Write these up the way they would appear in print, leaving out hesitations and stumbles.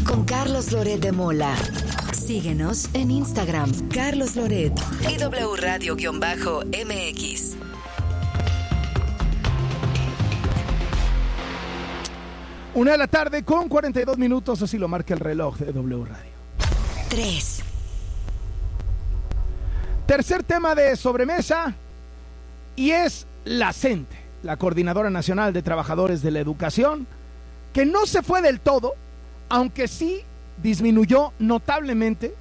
con Carlos Loret de Mola. Síguenos en Instagram, Carlos Loret y W Radio-MX. Una de la tarde con 42 minutos, así lo marca el reloj de W Radio. 3. Tercer tema de sobremesa, y es la CENTE, la Coordinadora Nacional de Trabajadores de la Educación, que no se fue del todo, aunque sí disminuyó notablemente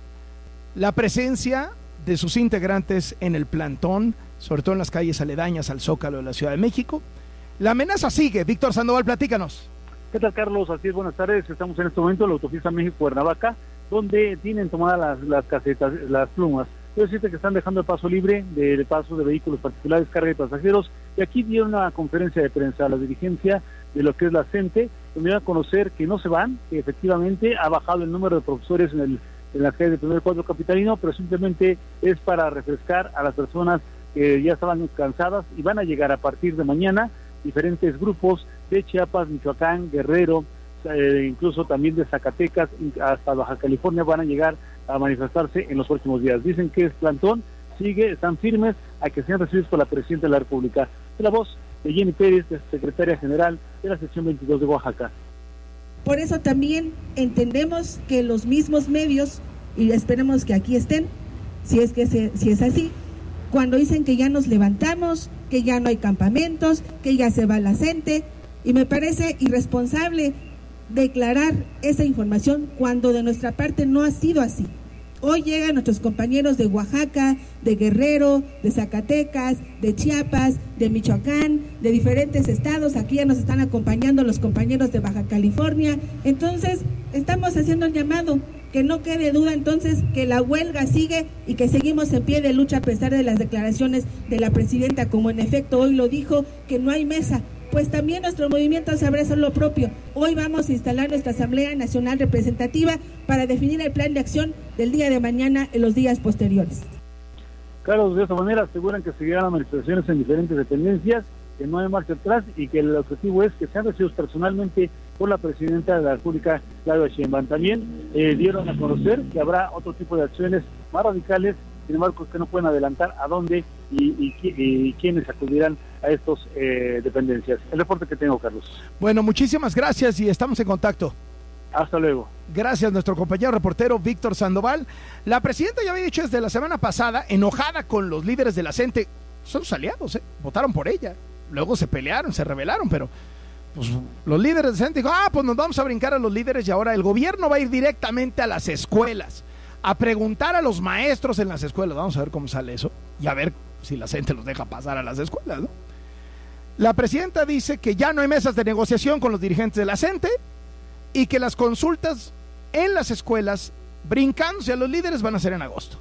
la presencia de sus integrantes en el plantón, sobre todo en las calles aledañas al Zócalo de la Ciudad de México. La amenaza sigue. Víctor Sandoval, platícanos. ¿Qué tal, Carlos? Así es, buenas tardes. Estamos en este momento en la autopista México-Cuernavaca, donde tienen tomadas las casetas, las plumas. Quiero decirte que están dejando el paso libre del paso de vehículos particulares, carga y pasajeros, y aquí dieron una conferencia de prensa a la dirigencia de lo que es la CENTE, donde van a conocer que no se van, que efectivamente ha bajado el número de profesores en las calles del primer cuadro capitalino, pero simplemente es para refrescar a las personas que ya estaban cansadas, y van a llegar a partir de mañana diferentes grupos de Chiapas, Michoacán, Guerrero, incluso también de Zacatecas hasta Baja California, van a llegar a manifestarse en los próximos días. Dicen que el plantón sigue, están firmes a que sean recibidos por la Presidenta de la República. Es la voz de Jenny Pérez, secretaria general de la sección 22 de Oaxaca. Por eso también entendemos que los mismos medios, y esperemos que aquí estén, si es así, cuando dicen que ya nos levantamos, que ya no hay campamentos, que ya se va la CENTE, y me parece irresponsable declarar esa información cuando de nuestra parte no ha sido así. Hoy llegan nuestros compañeros de Oaxaca, de Guerrero, de Zacatecas, de Chiapas, de Michoacán, de diferentes estados. Aquí ya nos están acompañando los compañeros de Baja California. Entonces, estamos haciendo un llamado, que no quede duda entonces que la huelga sigue y que seguimos en pie de lucha a pesar de las declaraciones de la presidenta, como en efecto hoy lo dijo, que no hay mesa. Pues también nuestro movimiento sabrá hacer lo propio. Hoy vamos a instalar nuestra Asamblea Nacional Representativa para definir el plan de acción del día de mañana en los días posteriores. Carlos, de esta manera aseguran que seguirán las manifestaciones en diferentes dependencias, que no hay marcha atrás y que el objetivo es que sean recibidos personalmente por la Presidenta de la República, Claudia Sheinbaum. También dieron a conocer que habrá otro tipo de acciones más radicales, sin embargo que no pueden adelantar a dónde y quiénes acudirán a estos dependencias. El reporte que tengo, Carlos. Bueno, muchísimas gracias y estamos en contacto. Hasta luego. Gracias, nuestro compañero reportero Víctor Sandoval. La presidenta ya había dicho desde la semana pasada, enojada con los líderes de la CENTE, son sus aliados, votaron por ella. Luego se pelearon, se rebelaron, pero pues, los líderes de CENTE dijo, pues nos vamos a brincar a los líderes y ahora el gobierno va a ir directamente a las escuelas a preguntar a los maestros en las escuelas. Vamos a ver cómo sale eso y a ver si la CENTE los deja pasar a las escuelas, ¿no? La presidenta dice que ya no hay mesas de negociación con los dirigentes de la CENTE y que las consultas en las escuelas, brincándose a los líderes, van a ser en agosto.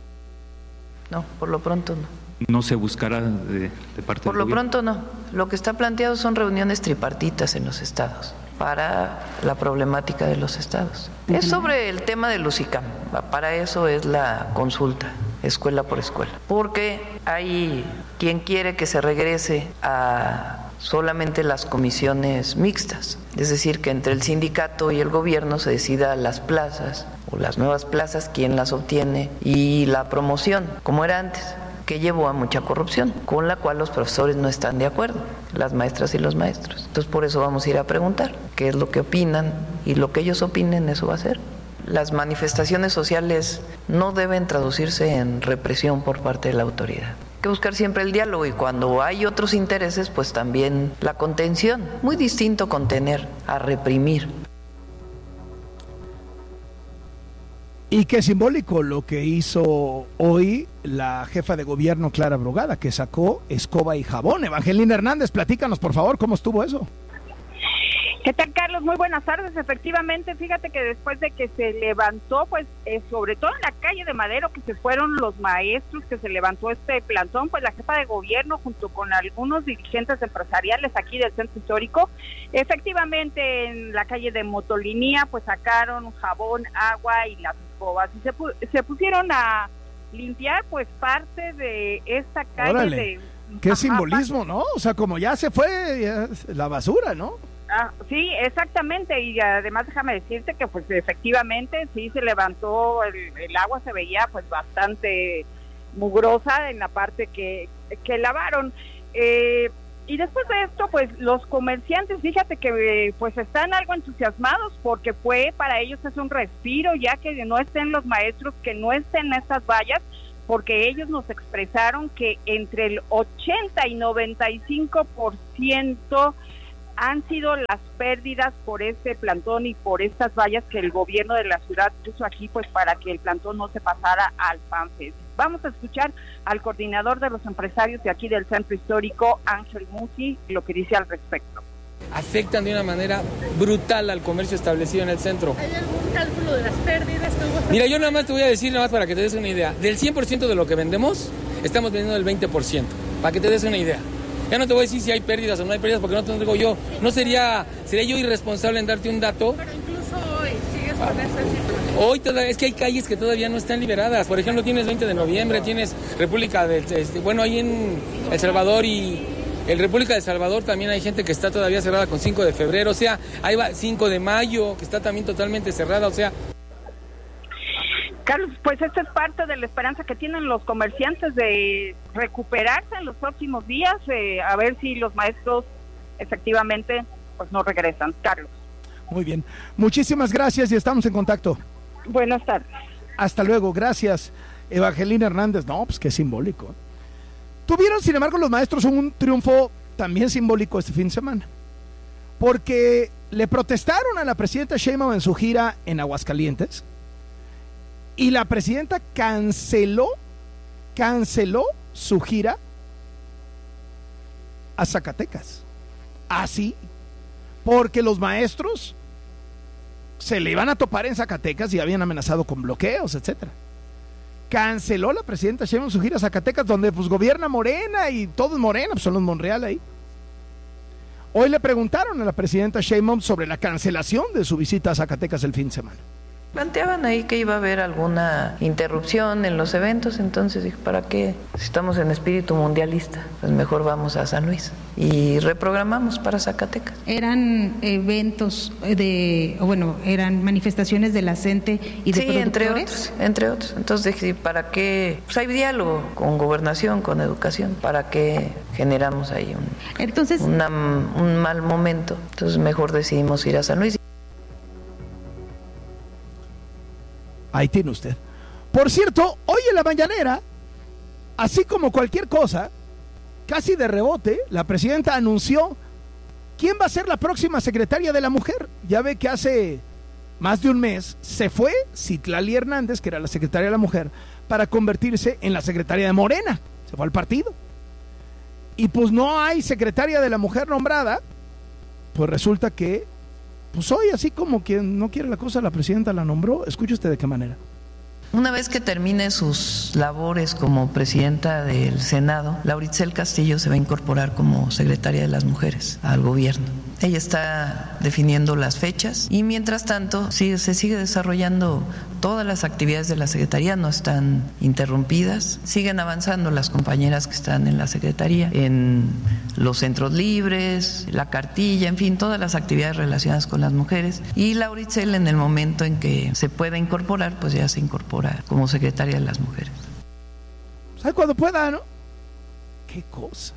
No, por lo pronto no. ¿No se buscará de parte Por del lo gobierno? pronto no. Lo que está planteado son reuniones tripartitas en los estados para la problemática de los estados. Es sobre el tema de los ICAM. Para eso es la consulta, escuela por escuela. Porque hay quien quiere que se regrese a solamente las comisiones mixtas. Es decir, que entre el sindicato y el gobierno se decida las plazas o las nuevas plazas, quién las obtiene y la promoción, como era antes, que llevó a mucha corrupción, con la cual los profesores no están de acuerdo, las maestras y los maestros. Entonces por eso vamos a ir a preguntar qué es lo que opinan y lo que ellos opinen, eso va a ser. Las manifestaciones sociales no deben traducirse en represión por parte de la autoridad. Hay que buscar siempre el diálogo y cuando hay otros intereses, pues también la contención. Muy distinto contener a reprimir. Y qué simbólico lo que hizo hoy la jefa de gobierno Clara Brugada, que sacó escoba y jabón. Evangelina Hernández, platícanos por favor, ¿cómo estuvo eso? ¿Qué tal, Carlos? Muy buenas tardes. Efectivamente, fíjate que después de que se levantó, pues sobre todo en la calle de Madero, que se fueron los maestros, que se levantó este plantón, pues la jefa de gobierno junto con algunos dirigentes empresariales aquí del centro histórico, efectivamente en la calle de Motolinía, pues sacaron jabón, agua y las escobas y se pusieron a limpiar pues parte de esta calle. Órale, qué simbolismo, ¿no? O sea, como ya se fue ya, la basura, ¿no? Sí, exactamente, y además déjame decirte que pues efectivamente sí se levantó, el agua se veía pues bastante mugrosa en la parte que lavaron, y después de esto pues los comerciantes, fíjate que pues están algo entusiasmados porque para ellos es un respiro, ya que no estén los maestros, que no estén estas vallas, porque ellos nos expresaron que entre el 80 y 95% han sido las pérdidas por este plantón y por estas vallas que el gobierno de la ciudad puso aquí pues para que el plantón no se pasara al FanFest. Vamos a escuchar al coordinador de los empresarios de aquí del centro histórico, Ángel Musi, lo que dice al respecto. Afectan de una manera brutal al comercio establecido en el centro. ¿Hay algún cálculo de las pérdidas? Mira, yo nada más te voy a decir, nada más para que te des una idea. Del 100% de lo que vendemos, estamos vendiendo el 20%, para que te des una idea. Ya no te voy a decir si hay pérdidas o no hay pérdidas, porque no te lo digo yo. No sería yo irresponsable en darte un dato. Pero incluso hoy sigues con esa situación. Hoy es que hay calles que todavía no están liberadas. Por ejemplo, tienes 20 de noviembre, tienes República del... ahí en El Salvador y... En República de Salvador también hay gente que está todavía cerrada con 5 de febrero, o sea, ahí va 5 de mayo, que está también totalmente cerrada, o sea... Carlos, pues esta es parte de la esperanza que tienen los comerciantes de recuperarse en los próximos días, a ver si los maestros efectivamente pues no regresan. Carlos. Muy bien, muchísimas gracias y estamos en contacto. Buenas tardes. Hasta luego, gracias. Evangelina Hernández, no, pues qué simbólico. Tuvieron, sin embargo, los maestros un triunfo también simbólico este fin de semana, porque le protestaron a la presidenta Sheinbaum en su gira en Aguascalientes, y la presidenta canceló su gira a Zacatecas. Así, porque los maestros se le iban a topar en Zacatecas y habían amenazado con bloqueos, etcétera. Canceló la presidenta Sheinbaum su gira a Zacatecas, donde pues gobierna Morena y todo es Morena, pues son los Monreal ahí. Hoy le preguntaron a la presidenta Sheinbaum sobre la cancelación de su visita a Zacatecas el fin de semana. Planteaban ahí que iba a haber alguna interrupción en los eventos, entonces dije, ¿para qué? Si estamos en espíritu mundialista, pues mejor vamos a San Luis. Y reprogramamos para Zacatecas. ¿Eran eventos eran manifestaciones de la CENTE y de productores? Sí, entre otros. Entonces dije, ¿para qué? Pues hay diálogo con gobernación, con educación, ¿para qué generamos ahí un mal momento? Entonces mejor decidimos ir a San Luis. Ahí tiene usted. Por cierto, hoy en la mañanera, así como cualquier cosa, casi de rebote, la presidenta anunció quién va a ser la próxima secretaria de la mujer. Ya ve que hace más de un mes se fue Citlali Hernández, que era la secretaria de la mujer, para convertirse en la secretaria de Morena. Se fue al partido. Y pues no hay secretaria de la mujer nombrada. Pues resulta que pues hoy, así como quien no quiere la cosa, la presidenta la nombró. Escuche usted de qué manera. Una vez que termine sus labores como presidenta del Senado, Laura Itzel Castillo se va a incorporar como secretaria de las mujeres al gobierno. Ella está definiendo las fechas y mientras tanto se sigue desarrollando todas las actividades de la Secretaría, no están interrumpidas, siguen avanzando las compañeras que están en la Secretaría, en los centros libres, la cartilla, en fin, todas las actividades relacionadas con las mujeres. Y Laura Itzel, en el momento en que se pueda incorporar, pues ya se incorpora como secretaria de las mujeres. ¿Sabe cuándo pueda, no? ¿Qué cosa?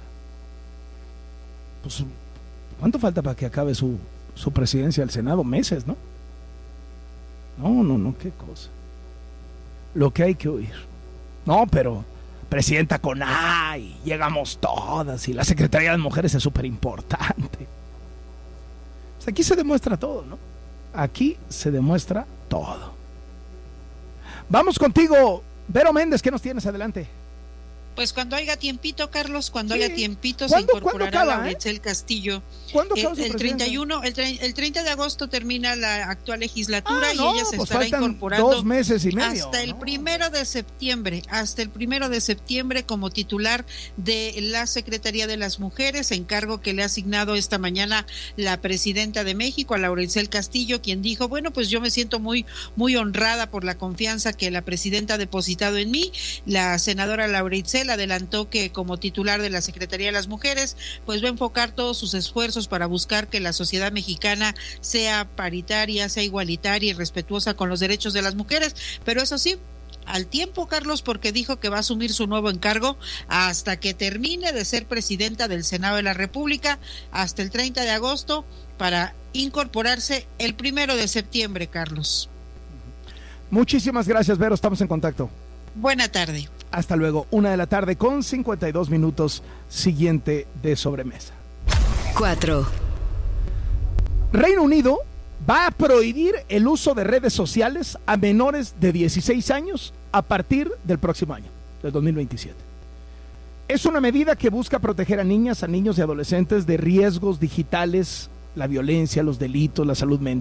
Pues, ¿cuánto falta para que acabe su presidencia del Senado? Meses, ¿no? No, qué cosa. Lo que hay que oír. No, pero presidenta con A y llegamos todas y la Secretaría de las Mujeres es súper importante. Pues aquí se demuestra todo, ¿no? Aquí se demuestra todo. Vamos contigo, Vero Méndez, ¿qué nos tienes? Adelante. Pues cuando haya tiempito, Carlos, haya tiempito se incorporará Laura Itzel Castillo. ¿Cuándo acaba su el 31, el 30 de agosto termina la actual legislatura y ella se estará incorporando 2 meses y medio, hasta el 1 de septiembre, como titular de la Secretaría de las Mujeres, encargo que le ha asignado esta mañana la presidenta de México, a Laura Itzel Castillo, quien dijo, bueno, pues yo me siento muy, muy honrada por la confianza que la presidenta ha depositado en mí. La senadora Laura Itzel Él adelantó que como titular de la Secretaría de las Mujeres, pues va a enfocar todos sus esfuerzos para buscar que la sociedad mexicana sea paritaria, sea igualitaria y respetuosa con los derechos de las mujeres, pero eso sí, al tiempo, Carlos, porque dijo que va a asumir su nuevo encargo hasta que termine de ser presidenta del Senado de la República hasta el 30 de agosto para incorporarse el 1 de septiembre, Carlos. Muchísimas gracias, Vero, estamos en contacto. Buena tarde. Hasta luego, 1:52 p.m, siguiente de sobremesa. 4. Reino Unido va a prohibir el uso de redes sociales a menores de 16 años a partir del próximo año, del 2027. Es una medida que busca proteger a niñas, a niños y adolescentes de riesgos digitales, la violencia, los delitos, la salud mental.